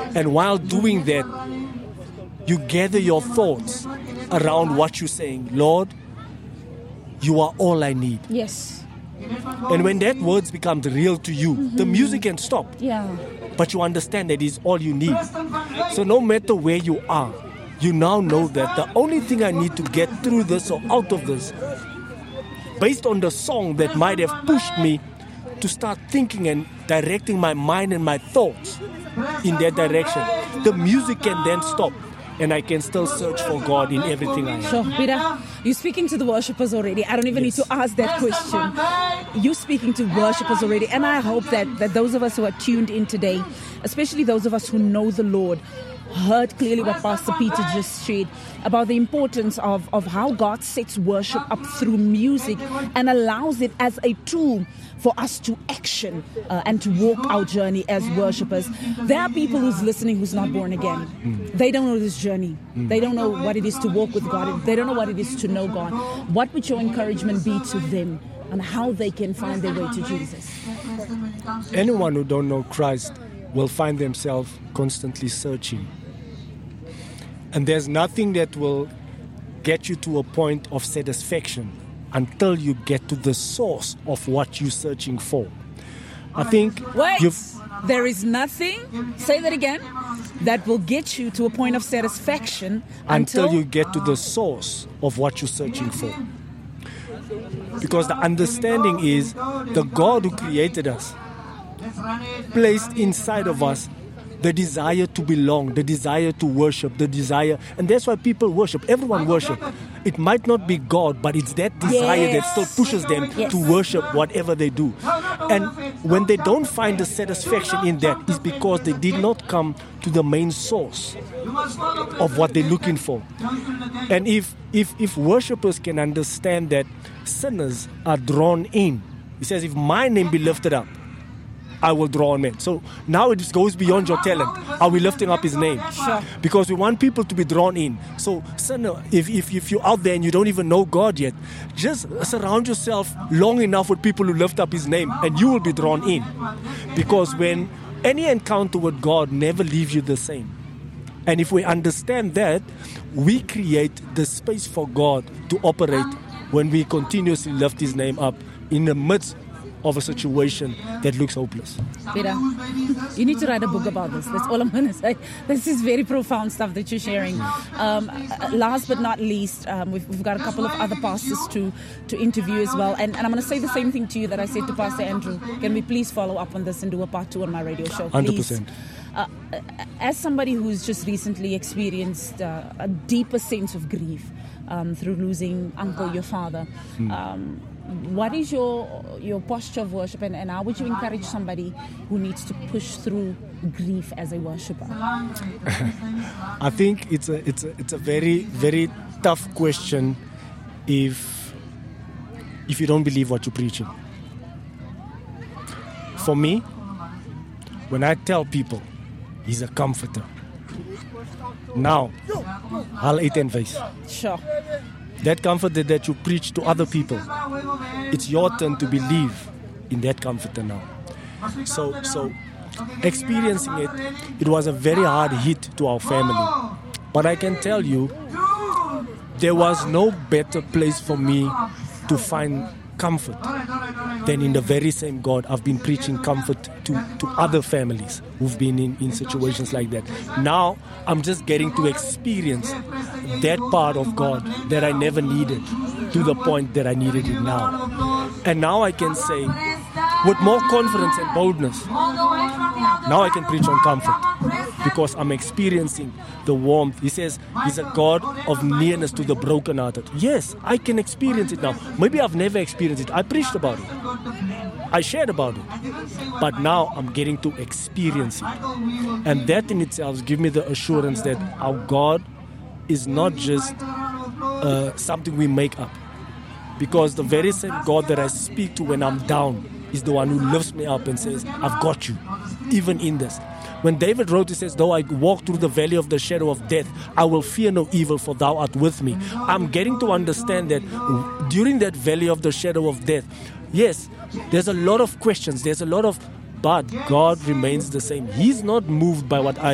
And while doing that, you gather your thoughts around what you're saying. Lord, you are all I need. Yes. And when that words becomes real to you, the music can stop. Yeah. But you understand that is all you need. So no matter where you are, you now know that the only thing I need to get through this or out of this, based on the song that might have pushed me to start thinking and directing my mind and my thoughts in that direction, the music can then stop. And I can still search for God in everything I am. Sure, Peter, you're speaking to the worshippers already. I don't even need to ask that question. You're speaking to worshippers already. And I hope that those of us who are tuned in today, especially those of us who know the Lord, heard clearly what Pastor Peter just shared about the importance of how God sets worship up through music and allows it as a tool for us to action and to walk our journey as worshippers. There are people who's listening who's not born again. They don't know this journey. They don't know what it is to walk with God. They don't know what it is to know God. What would your encouragement be to them on how they can find their way to Jesus? Anyone who don't know Christ will find themselves constantly searching. And there's nothing that will get you to a point of satisfaction until you get to the source of what you're searching for. I think there is nothing, say that again, that will get you to a point of satisfaction until you get to the source of what you're searching for. Because the understanding is the God who created us placed inside of us the desire to belong, the desire to worship, the desire. And that's why people worship. Everyone worship. It might not be God, but it's that desire that still pushes them to worship whatever they do. And when they don't find the satisfaction in that, it's because they did not come to the main source of what they're looking for. And if worshippers can understand that sinners are drawn in, he says, if my name be lifted up, I will draw men. So now it goes beyond your talent. Are we lifting up his name? Sure. Because we want people to be drawn in. So sinner, if you're out there and you don't even know God yet, just surround yourself long enough with people who lift up his name and you will be drawn in. Because when any encounter with God never leaves you the same. And if we understand that, we create the space for God to operate when we continuously lift his name up in the midst of a situation that looks hopeless. Peter, you need to write a book about this. That's all I'm going to say. This is very profound stuff that you're sharing. Last but not least, we've got a couple of other pastors to interview as well. And I'm going to say the same thing to you that I said to Pastor Andrew. Can we please follow up on this and do a part 2 on my radio show, please? 100%. As somebody who's just recently experienced a deeper sense of grief through losing uncle, your father, what is your posture of worship, and how would you encourage somebody who needs to push through grief as a worshiper? I think it's a very, very tough question if you don't believe what you're preaching. For me, when I tell people he's a comforter, now I'll eat and face. Sure. That comforter that you preach to other people, it's your turn to believe in that comforter now. So experiencing it was a very hard hit to our family. But I can tell you, there was no better place for me to find comfort than in the very same God. I've been preaching comfort to other families who've been in situations like that. Now I'm just getting to experience that part of God that I never needed to the point that I needed it now. And now I can say with more confidence and boldness, now I can preach on comfort because I'm experiencing the warmth. He says he's a God of nearness to the brokenhearted. Yes, I can experience it now. Maybe I've never experienced it. I preached about it. I shared about it. But now I'm getting to experience it. And that in itself gives me the assurance that our God is not just something we make up. Because the very same God that I speak to when I'm down is the one who lifts me up and says, I've got you, even in this. When David wrote, he says, though I walk through the valley of the shadow of death, I will fear no evil, for thou art with me. I'm getting to understand that during that valley of the shadow of death, yes, there's a lot of questions, but God remains the same. He's not moved by what I